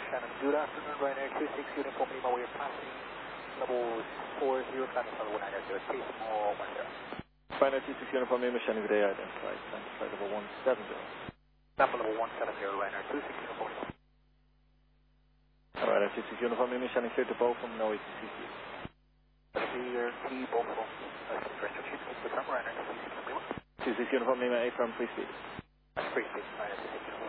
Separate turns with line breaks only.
Shannon. Good afternoon, Ryanair 26 Uniform Lima. We are passing level 40, Shannon, level 9, please, more 10.
Ryanair 26 Uniform Lima, Shannon, good day, identified, flight level 170.
Number level 170, Ryanair 26 Uniform Lima.
Ryanair 26 Uniform Lima, Shannon, clear to Bochum, no ATCC.
Clear to Bochum, pressure sheet, the camera, Ryanair 26 Uniform Lima.
26 Uniform Lima, A firm, free speed.
Free speed, Ryanair 26 Uniform Lima.